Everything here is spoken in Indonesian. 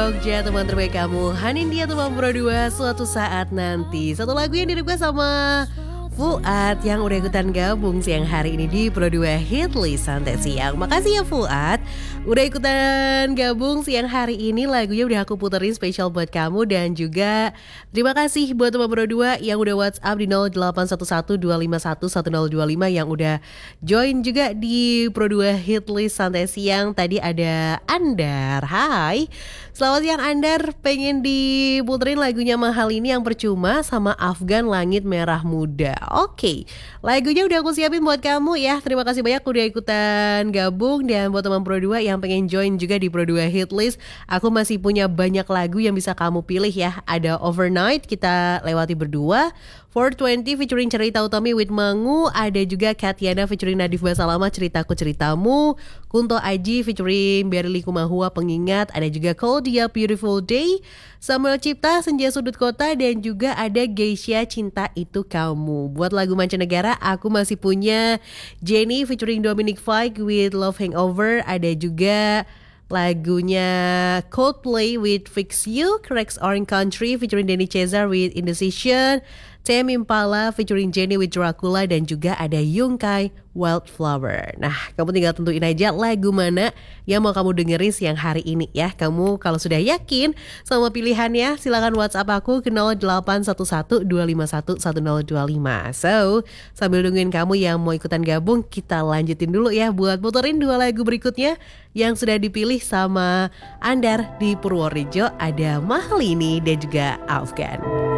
Jogja, teman terbaik kamu Hanindya teman Pro 2 suatu saat nanti. Satu lagu yang direquest sama Fuad yang udah ikutan gabung siang hari ini di Pro 2 Hit List Santai Siang. Makasih ya Fuad udah ikutan gabung siang hari ini. Lagunya udah aku puterin spesial buat kamu. Dan juga terima kasih buat teman Pro 2 yang udah WhatsApp di 0811-251-1025 yang udah join juga di Pro 2 Hit List Santai Siang. Tadi ada Andar. Hai, selamat siang Andar. Pengen diputerin lagunya Mahal ini yang percuma sama Afgan Langit Merah Muda. Oke, lagunya udah aku siapin buat kamu ya. Terima kasih banyak udah ikutan gabung. Dan buat teman Pro 2 yang pengen join juga di Pro 2 Hit List, aku masih punya banyak lagu yang bisa kamu pilih ya. Ada Overnight, kita lewati berdua. 420 featuring Cerita Utami with Mangu. Ada juga Katyana featuring Nadif Basalama, Ceritaku Ceritamu. Kunto Aji featuring Berli Kumahua, Pengingat. Ada juga Claudia Beautiful Day, Samuel Cipta, Senja Sudut Kota. Dan juga ada Geisha, Cinta Itu Kamu. Buat lagu mancanegara aku masih punya Jennie featuring Dominic Fike with Love Hangover. Ada juga lagunya Coldplay with Fix You, Rex Orange Country featuring Danny Cesar with Indecision, Tame Impala featuring Jennie with Dracula. Dan juga ada Yungkai Wildflower. Nah, kamu tinggal tentuin aja lagu mana yang mau kamu dengerin siang hari ini ya. Kamu kalau sudah yakin sama pilihannya, silakan WhatsApp aku ke 0811-251-1025. So, sambil nungguin kamu yang mau ikutan gabung, kita lanjutin dulu ya buat puterin dua lagu berikutnya yang sudah dipilih sama Andar di Purworejo. Ada Mahal ini dan juga Afgan.